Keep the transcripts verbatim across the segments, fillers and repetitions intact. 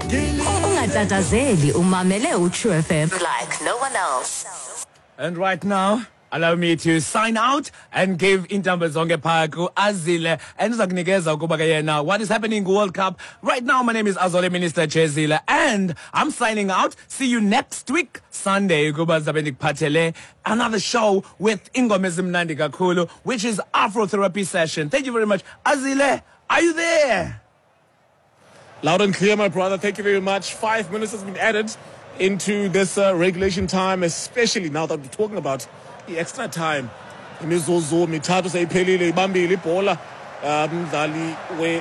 Ungatatazeli umamele uTrue F M like no one else. And right now, allow me to sign out and give Intambo Zonge Paku Azile and Zagnigeza Kubagayena. What is happening in World Cup? Right now, my name is Azole Minister Chezile and I'm signing out. See you next week, Sunday, Kuba Zabenik Patele. Another show with Ingomezim Nandika Kulu, which is Afro Therapy Session. Thank you very much. Azile, are you there? Loud and clear, my brother. Thank you very much. Five minutes has been added into this uh, regulation time, especially now that we're talking about the extra time. Imizuzu mithathu seyiphelile ibambile ibhola umdlali we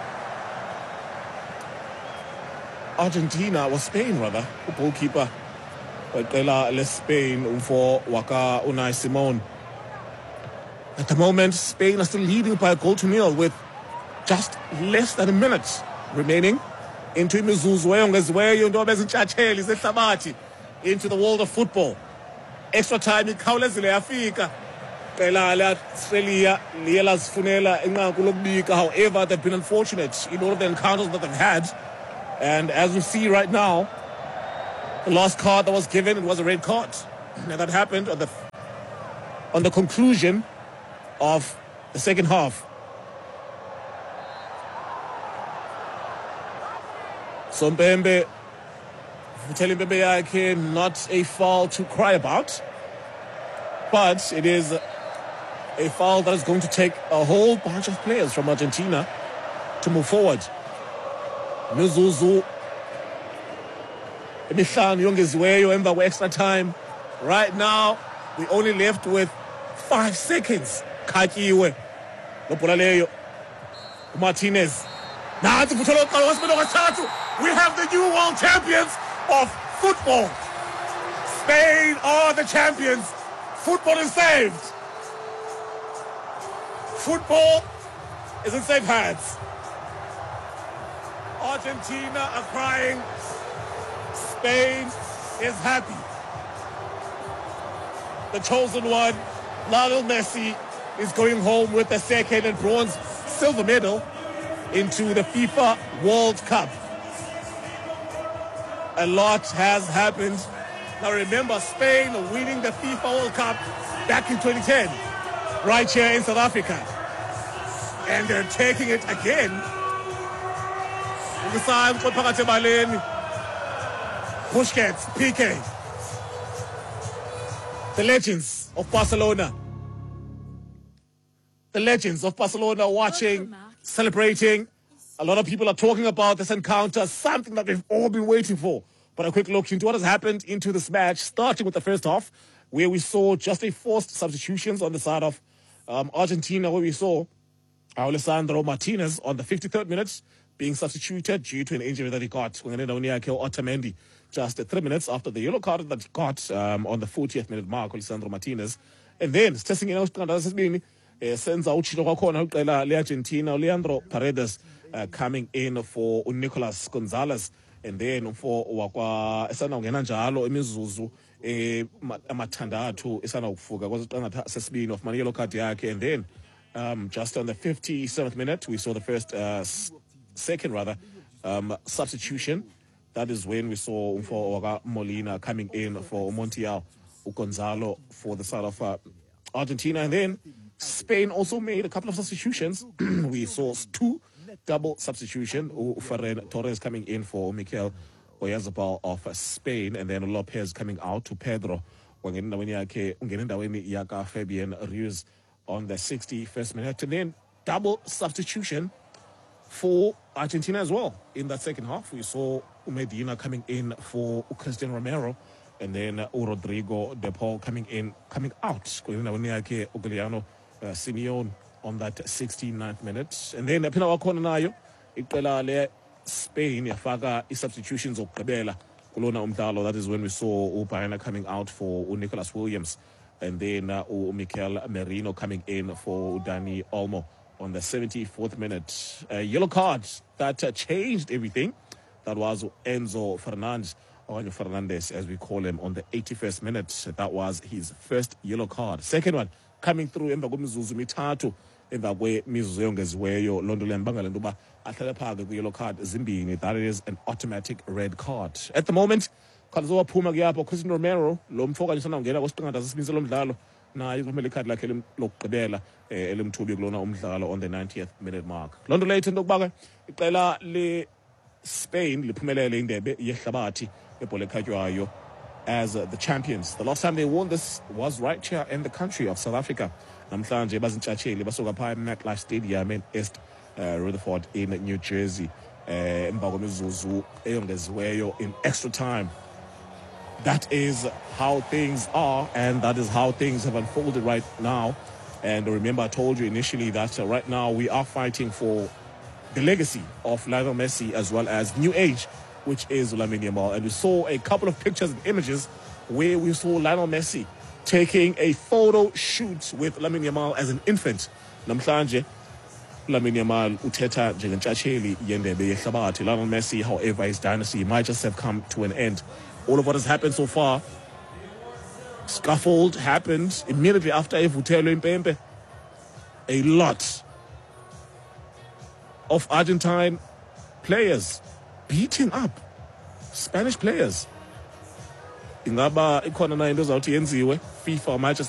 Argentina was Spain rather goalkeeper weqela leSpain umfo waka Unai Simon. At the moment, Spain are still leading by a goal to nil with just less than a minute remaining into imizuzu eyongeziweyo into bezintshatsheli zehlabathi into the world of football. Extra time ikhawulezile yafika qela la Australia liye lazifunela enqaku lokubika. However, they've been unfortunate in all of the encounters that they've had, and as we see right now, the last card that was given, it was a red card, and that happened on the on the conclusion of the second half. Sompembe, telling Bebe Yake, not a foul to cry about, but it is a foul that is going to take a whole bunch of players from Argentina to move forward. Mizuzu, Emihlanu yongeziweyo emva extra time. Right now, we only left with five seconds. Khakiwe, lobhola leyo, Martinez. We have the new world champions of football. Spain are the champions. Football is saved. Football is in safe hands. Argentina are crying. Spain is happy. The chosen one, Lionel Messi, is going home with the second and bronze silver medal into the FIFA World Cup. A lot has happened. Now remember, Spain winning the FIFA World Cup back in twenty ten, right here in South Africa. And they're taking it again. Busquets, P K. The legends of Barcelona. The legends of Barcelona watching, celebrating. A lot of people are talking about this encounter, something that we've all been waiting for. But a quick look into what has happened into this match, starting with the first half, where we saw just a forced substitutions on the side of um, Argentina, where we saw Alessandro Martinez on the fifty-third minute being substituted due to an injury that he got. Otamendi, just three minutes after the yellow card that he got um, on the fortieth minute mark, Alessandro Martinez. And then, testing in Senza Uchino Kwakona, Le Argentina, Leandro Paredes uh, coming in for Nicolas Gonzalez. And then for Wakwa Esana Genanjalo, Emizuzu, Matandatu, Esana Fuga, was Sesbin of Manielo Katiake. And then um, just on the fifty-seventh minute, we saw the first, uh, second rather, um, substitution. That is when we saw Umfo Molina coming in for Montiel Gonzalo for the side of uh, Argentina. And then Spain also made a couple of substitutions. We saw two double substitution. Ferran Torres coming in for Mikel Oyarzabal of uh, Spain, and then Lopez coming out to Pedro. Yaka Fabian Ruiz on the sixty-first minute. And then double substitution for Argentina as well. In that second half, we saw Medina coming in for Christian Romero, and then uh, Rodrigo De Paul coming in, coming out. Ugliano uh, Simeone on that sixty-ninth minute. And then Pina Wakona nayo iqela le Spain yafaka i-substitutions okugqibela kulona umdlalo. That is when we saw Ubayana coming out for Nicholas Williams, and then uh, Mikel Merino coming in for Dani Olmo on the seventy-fourth minute. A yellow card that uh, changed everything. That was Enzo Fernandez, or Fernandez as we call him, on the eighty-first minute. That was his first yellow card. Second one coming through emva kwemizuzu mithathu emva kwemizuzu eyongeziweyo. Loo nto leyo mbangela into yoba ahlale phakathi kwi-yellow card zimbini. That is an automatic red card. At the moment, khona zowaphuma kuyapho Christian Romero, lo mfoka nje sanawungena kwesiqingatha sesibini lo mdlalo, naye kumele ikhadi lakhe lokugqibela elimthubi kulona umdlalo on the ninetieth minute mark. Loo nto leyo ithenta ukuba ke iqela le Spain liphumelele indebe yehlabathi ebhola ekhatywayo as uh, the champions. The last time they won this was right here in the country of South Africa. Namhlanje bazintshatsheli basuka phaa eMetlife Stadium in East uh, Rutherford in New Jersey. Emva kwemizuzu eyongeziweyo in extra time. That is how things are, and that is how things have unfolded right now. And remember, I told you initially that uh, right now we are fighting for the legacy of Lionel Messi as well as new age, which is Lamine Yamal. And we saw a couple of pictures and images where we saw Lionel Messi taking a photo shoot with Lamine Yamal as an infant. Namhlanje, Lamine Yamal uthetha njengentshatsheli yendebe yehlabathi. Lionel Messi, however, his dynasty might just have come to an end. All of what has happened so far, scaffold happened immediately after Evutelo Impempe. A lot of Argentine players beating up Spanish players. Ingaba ikhona na into zawuthi yenziwe FIFA might just